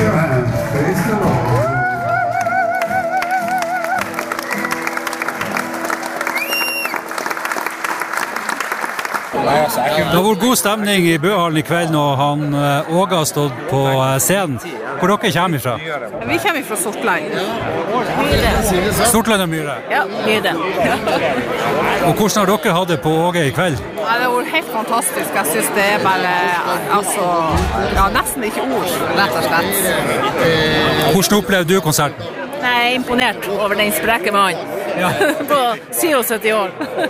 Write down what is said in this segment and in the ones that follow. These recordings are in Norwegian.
Det har vært god stemning I Bøhallen I kveld når han Åge har stått på scenen. Hvor dere kommer ifra? Vi kommer fra Sortland. Sortland og Myre? Ja, Myre. Og hvordan har dere hatt det på Åge I kveld? Ja, det har vært helt fantastisk. Jeg synes det bare, nesten ikke ord, rett og slett. Hvordan opplevde du konserten? Jeg er imponert over den spreke mannen. Ja. På 77 år.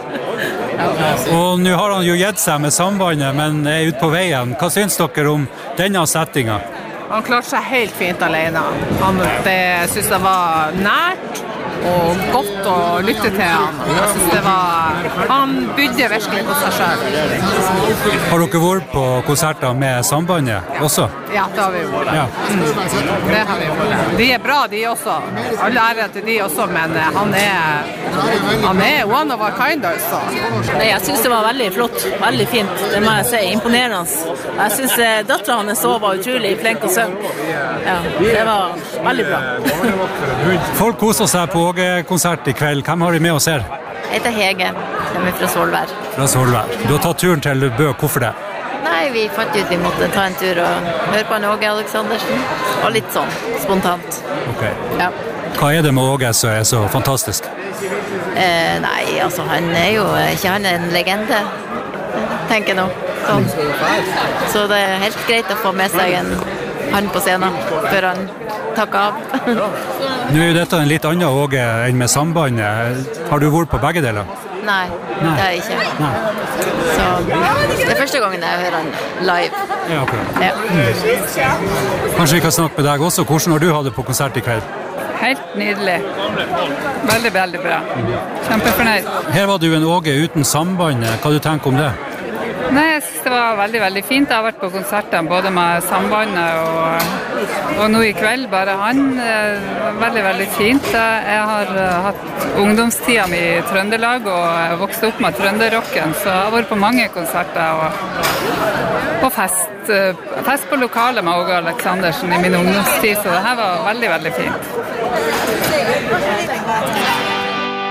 Og nå har han jo gitt seg med sambandet, men er ute på veien. Hva synes dere om denne settingen? Han klarte seg helt fint alene. Jeg synes det var nært og godt å lytte til han. Jeg synes han bydde virkelig på seg selv. Har dere vært på konserter med sambandet også? Ja, det har vi vært. Ja. Det har vi vært. De er bra, de også. Alle ære til de også, men han er one of a kind, altså. Jeg synes det var veldig flott, veldig fint. Det må jeg si, imponerende. Jeg synes datteren hans var utrolig flink å synge. Ja, det var veldig bra. Folk koser seg på Åge-konsert I kveld. Hvem har de med oss her? Jeg heter Hege, kommer fra Svolvær. Fra Svolvær. Du har tatt turen til Bø, hvorfor det? Nei, vi fant ut vi måtte ta en tur og høre på en Åge Aleksandersen. Og litt sånn, spontant. Ok. Ja. Hva det med Åge som så fantastisk? Nei, altså han jo ikke han en legende, tenker jeg nå. Sånn. Så det helt greit å få med seg han på scenen før han takker av. Nå jo dette en litt annen Åge enn med sambandet. Har du vært på begge deler? Nei, det har jeg ikke. Nei. Så det første gangen jeg hører han live. Ja, ok. Ja. Kanskje vi kan snakke med deg også. Hvordan har du hatt det på konsert I kveld? Helt nydelig. Veldig, veldig bra. Kjempefornøyd. Her var du en Åge uten sambandet. Hva du tenker om det? Nei, jeg synes det var veldig, veldig fint. Jeg har vært på konserter både med sambandet og nå I kveld, bare han. Veldig, veldig fint. Jeg har hatt ungdomstida mi I Trøndelag og vokst opp med trønderrocken, så jeg har vært på mange konserter og fest på lokalet med Åge Aleksandersen I min ungdomstid, så det her var veldig, veldig fint.